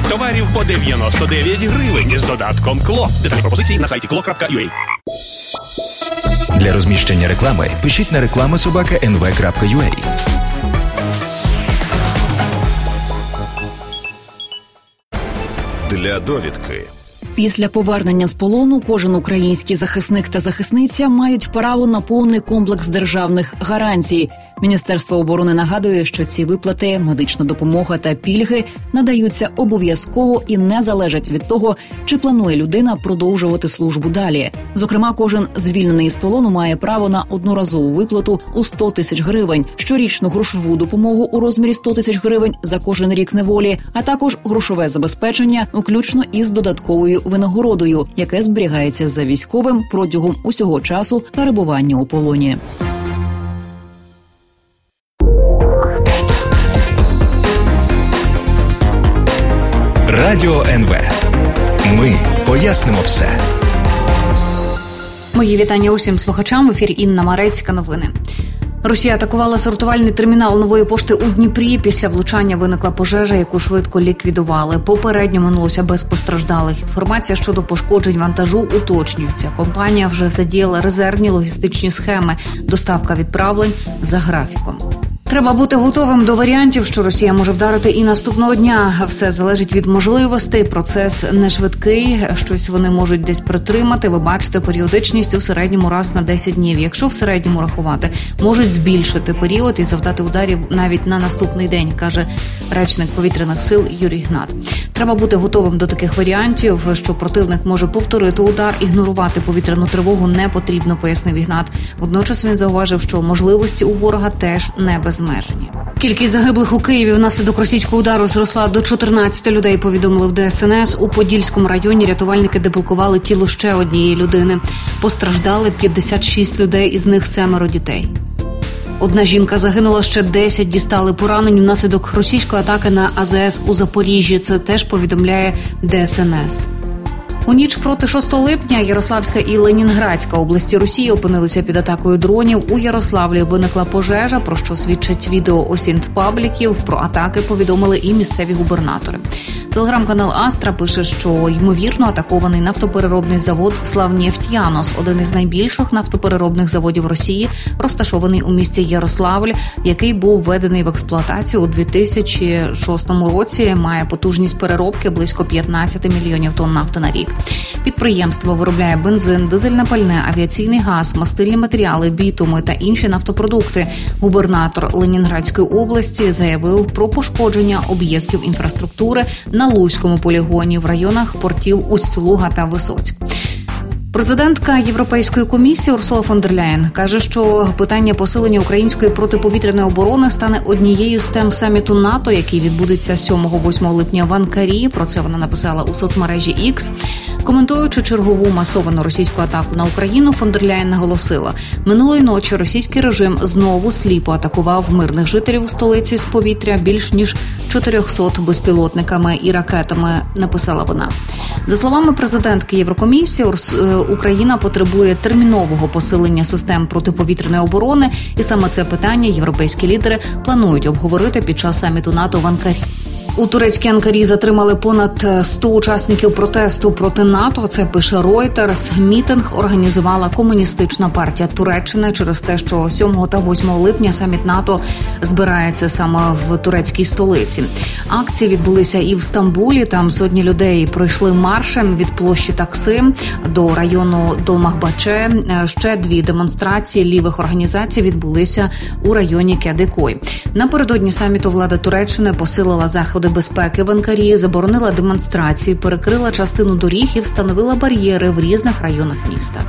товарів по 99 гривень з додатком КЛО. Детальні пропозиції на сайті klo.ua. Для розміщення реклами пишіть на reklama@nv.ua. Для довідки. Після повернення з полону кожен український захисник та захисниця мають право на повний комплекс державних гарантій. Міністерство оборони нагадує, що ці виплати, медична допомога та пільги надаються обов'язково і не залежать від того, чи планує людина продовжувати службу далі. Зокрема, кожен звільнений з полону має право на одноразову виплату у 100 тисяч гривень, щорічну грошову допомогу у розмірі 100 тисяч гривень за кожен рік неволі, а також грошове забезпечення, включно із додатковою винагородою, яке зберігається за військовим протягом усього часу перебування у полоні. Радіо НВ. Ми пояснимо все. Мої вітання усім слухачам. В ефірі Інна Марецька. Новини. Росія атакувала сортувальний термінал Нової пошти у Дніпрі. Після влучання виникла пожежа, яку швидко ліквідували. Попередньо минулося без постраждалих. Інформація щодо пошкоджень вантажу уточнюється. Компанія вже задіяла резервні логістичні схеми. Доставка відправлень за графіком. Треба бути готовим до варіантів, що Росія може вдарити і наступного дня. Все залежить від можливостей, процес не швидкий, щось вони можуть десь притримати. Ви бачите періодичність у середньому раз на 10 днів. Якщо в середньому рахувати, можуть збільшити період і завдати ударів навіть на наступний день, каже речник повітряних сил Юрій Гнат. Треба бути готовим до таких варіантів, що противник може повторити удар, ігнорувати повітряну тривогу не потрібно, пояснив Ігнат. Водночас він зауважив, що можливості у ворога теж не безмежні. Кількість загиблих у Києві внаслідок російського удару зросла до 14 людей, повідомили в ДСНС. У Подільському районі рятувальники деблокували тіло ще однієї людини. Постраждали 56 людей, із них 7 дітей. Одна жінка загинула, ще 10 дістали поранень внаслідок російської атаки на АЗС у Запоріжжі. Це теж повідомляє ДСНС. У ніч проти 6 липня Ярославська і Ленінградська області Росії опинилися під атакою дронів. У Ярославлі виникла пожежа, про що свідчать відео осінт-пабліків. Про атаки повідомили і місцеві губернатори. Телеграм-канал Астра пише, що, ймовірно, атакований нафтопереробний завод «Славнефтьянос», один із найбільших нафтопереробних заводів Росії, розташований у місті Ярославль, який був введений в експлуатацію у 2006 році, має потужність переробки близько 15 мільйонів тонн нафти на рік. Підприємство виробляє бензин, дизельне пальне, авіаційний газ, мастильні матеріали, бітуми та інші нафтопродукти. Губернатор Ленінградської області заявив про пошкодження об'єктів інфраструктури на Луцькому полігоні в районах портів Усть-Луга та Висоцьк. Президентка Європейської комісії Урсула фон дер Ляєн каже, що питання посилення української протиповітряної оборони стане однією з тем саміту НАТО, який відбудеться 7-8 липня в Анкарі. Про це вона написала у соцмережі X. Коментуючи чергову масовану російську атаку на Україну, фон дер Ляєн наголосила: минулої ночі російський режим знову сліпо атакував мирних жителів у столиці з повітря більш ніж 400 безпілотниками і ракетами, написала вона. За словами президентки Єврокомісії, Україна потребує термінового посилення систем протиповітряної оборони, і саме це питання європейські лідери планують обговорити під час саміту НАТО в Анкарі. У турецькій Анкарі затримали понад 100 учасників протесту проти НАТО. Це пише Reuters. Мітинг організувала комуністична партія Туреччини через те, що 7 та 8 липня саміт НАТО збирається саме в турецькій столиці. Акції відбулися і в Стамбулі. Там сотні людей пройшли маршем від площі Таксим до району Долмахбаче. Ще 2 демонстрації лівих організацій відбулися у районі Кядикой. Напередодні саміту влада Туреччини посилила заходи безпеки в Анкарі, заборонила демонстрації, перекрила частину доріг і встановила бар'єри в різних районах міста.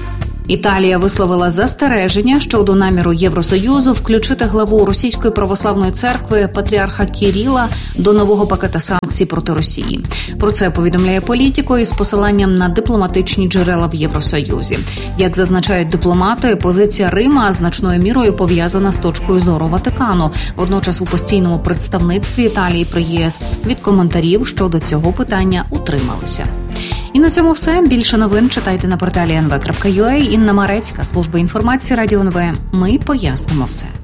Італія висловила застереження щодо наміру Євросоюзу включити главу Російської православної церкви патріарха Кіріла до нового пакета санкцій проти Росії. Про це повідомляє Політіко із посиланням на дипломатичні джерела в Євросоюзі. Як зазначають дипломати, позиція Рима значною мірою пов'язана з точкою зору Ватикану. Водночас у постійному представництві Італії при ЄС від коментарів щодо цього питання утрималися. І на цьому все. Більше новин читайте на порталі nv.ua. Інна Марецька, служба інформації Радіо НВ. Ми пояснимо все.